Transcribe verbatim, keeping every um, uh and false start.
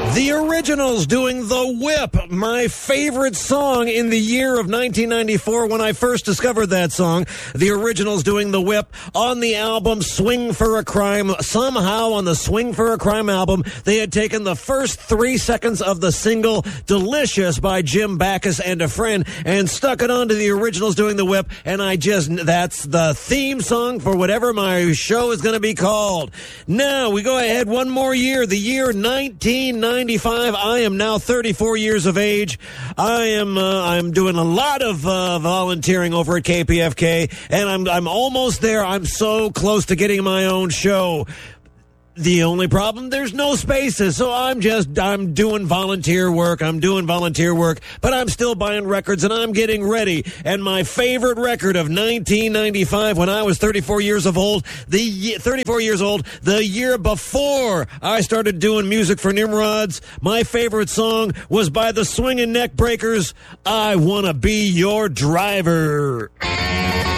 The Originals doing The Whip, my favorite song in the year of nineteen ninety-four when I first discovered that song. The Originals doing The Whip on the album Swing for a Crime. Somehow on the Swing for a Crime album, they had taken the first three seconds of the single Delicious by Jim Backus and a Friend and stuck it onto The Originals doing The Whip, and I just, that's the theme song for whatever my show is going to be called. Now, we go ahead one more year, the year nineteen ninety-five. I am now thirty-four years of age. I am uh, I'm doing a lot of uh, volunteering over at K P F K, and I'm I'm almost there. I'm so close to getting my own show. The only problem, there's no spaces, so I'm just, I'm doing volunteer work, I'm doing volunteer work, but I'm still buying records, and I'm getting ready. And my favorite record of nineteen ninety-five, when I was thirty-four years of old, the thirty-four years old, the year before I started doing music for Nimrods, my favorite song was by the Swingin' Neck Breakers, I Wanna Be Your Driver.